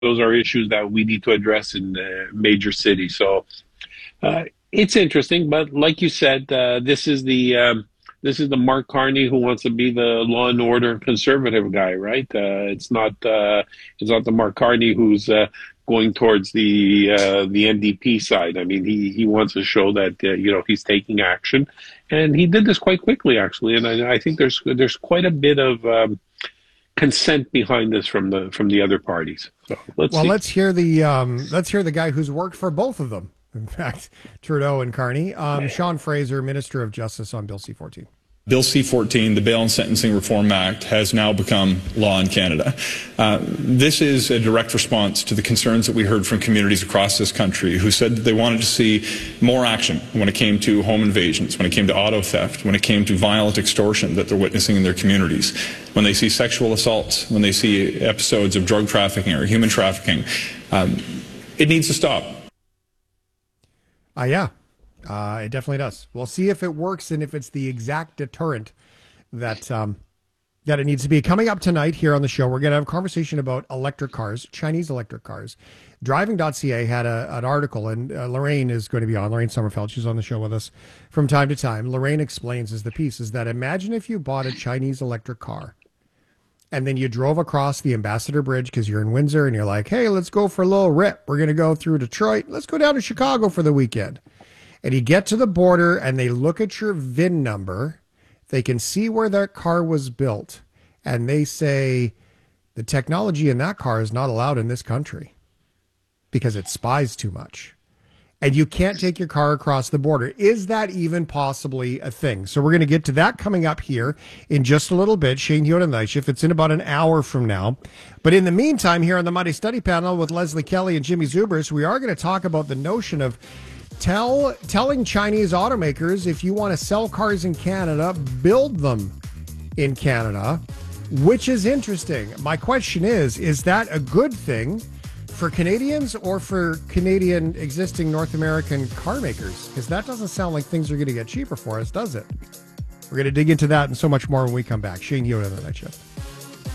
those are issues that we need to address in major cities. So it's interesting, but like you said, this is the Mark Carney who wants to be the law and order conservative guy, right? It's not the Mark Carney who's going towards the NDP side. I mean, he wants to show that he's taking action, and he did this quite quickly, actually. And I think there's quite a bit of consent behind this from the other parties. So let's see. Let's hear the guy who's worked for both of them. In fact, Trudeau and Carney. Sean Fraser, Minister of Justice, on Bill C-14. Bill C-14, the Bail and Sentencing Reform Act, has now become law in Canada. This is a direct response to the concerns that we heard from communities across this country who said that they wanted to see more action when it came to home invasions, when it came to auto theft, when it came to violent extortion that they're witnessing in their communities, when they see sexual assaults, when they see episodes of drug trafficking or human trafficking. It needs to stop. It definitely does. We'll see if it works and if it's the exact deterrent that it needs to be. Coming up tonight here on the show, we're going to have a conversation about electric cars, Chinese electric cars. Driving.ca had an article, and Lorraine is going to be on. Lorraine Sommerfeld, she's on the show with us from time to time. Lorraine explains as the piece is that imagine if you bought a Chinese electric car and then you drove across the Ambassador Bridge because you're in Windsor and you're like, hey, let's go for a little rip. We're going to go through Detroit. Let's go down to Chicago for the weekend. And you get to the border and they look at your VIN number. They can see where that car was built. And they say the technology in that car is not allowed in this country because it spies too much. And you can't take your car across the border. Is that even possibly a thing? So we're going to get to that coming up here in just a little bit. Shane Hewitt on the Night Shift. It's in about an hour from now. But in the meantime, here on the Monday Study Panel with Leslie Kelly and Jimmy Zubers, we are going to talk about the notion of telling Chinese automakers, if you want to sell cars in Canada, build them in Canada, which is interesting. My question is that a good thing for Canadians or for Canadian existing North American car makers? Because that doesn't sound like things are going to get cheaper for us, does it? We're going to dig into that and so much more when we come back. Shane Hewitt on the Night Shift.